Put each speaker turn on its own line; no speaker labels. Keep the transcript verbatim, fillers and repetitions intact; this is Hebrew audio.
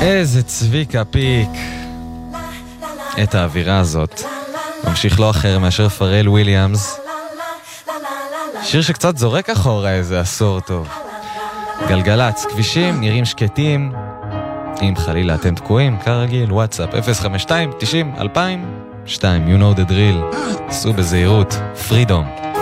איזה צביקה פיק. את האווירה הזאת ממשיך לא אחר מאשר פרל וויליאמס, שיר שקצת זורק אחורה איזה עשור טוב. גלגלץ, כבישים נראים שקטים, אם חלילה אתם תקועים כרגיל, וואטסאפ אפס חמש שתיים תשעים אלפיים שתיים, you know the drill, עשו בזהירות, פרידום.